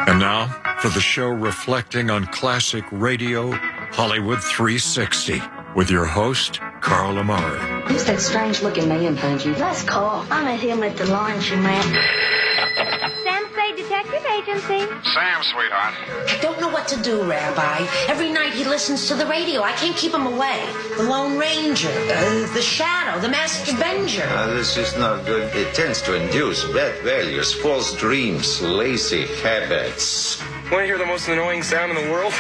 And now, for the show reflecting on classic radio, Hollywood 360, with your host, Carl Amari. Who's that strange-looking man, Punji? That's Carl. I met him at the laundromat. Sensei Detective Agency. Sam, sweetheart. I don't know what to do, Rabbi. Every night he listens to the radio. I can't keep him away. The Lone Ranger, the Shadow, the Master Avenger. This is not good. It tends to induce bad values, false dreams, lazy habits. Want to hear the most annoying sound in the world?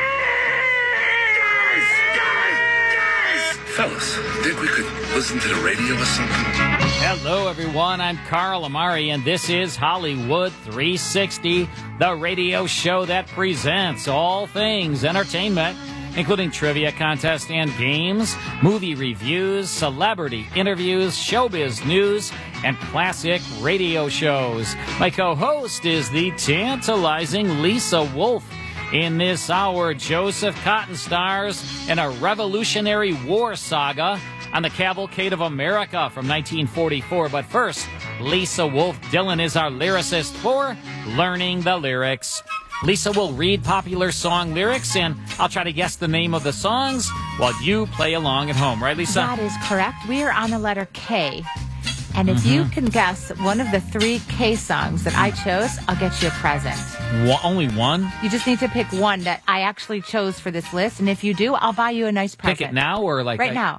Fellas, think we could listen to the radio or something? Hello, everyone. I'm Carl Amari, and this is Hollywood 360, the radio show that presents all things entertainment, including trivia contests and games, movie reviews, celebrity interviews, showbiz news, and classic radio shows. My co-host is the tantalizing Lisa Wolf. In this hour, Joseph Cotton stars in a Revolutionary War saga on the Cavalcade of America from 1944. But first, Lisa Wolf Dillon is our lyricist for Learning the Lyrics. Lisa will read popular song lyrics, and I'll try to guess the name of the songs while you play along at home. Right, Lisa? That is correct. We are on the letter K. And if you can guess one of the 3 K songs that I chose, I'll get you a present. Only one? You just need to pick one that I actually chose for this list. And if you do, I'll buy you a nice present. Pick it now or like... Right now.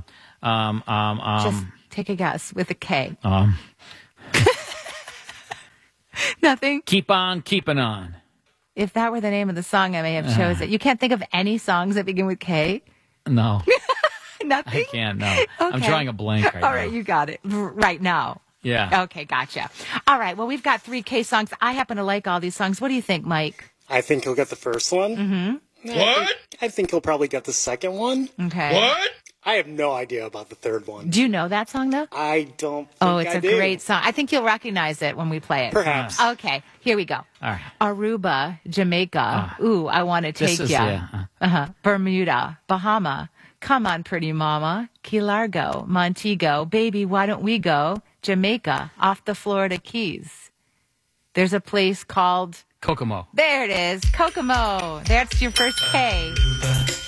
Just take a guess with a K. Nothing? Keep on keeping on. If that were the name of the song, I may have chose it. You can't think of any songs that begin with K? No. Nothing? I can't, no. Okay. I'm drawing a blank right now. All right, you got it. Right now. Yeah. Okay, gotcha. All right, well, we've got 3 K songs. I happen to like all these songs. What do you think, Mike? I think he'll get the first one. Mm-hmm. What? I think he'll probably get the second one. Okay. What? I have no idea about the third one. Do you know that song, though? I don't think Oh, it's I a do. great song. I think you'll recognize it when we play it. Perhaps. Okay, here we go. All right. Aruba, Jamaica. Ooh, I want to take ya. Bermuda, Bahama. Come on, pretty mama. Key Largo, Montego. Baby, why don't we go? Jamaica, off the Florida Keys. There's a place called... Kokomo. There it is. Kokomo. That's your first K.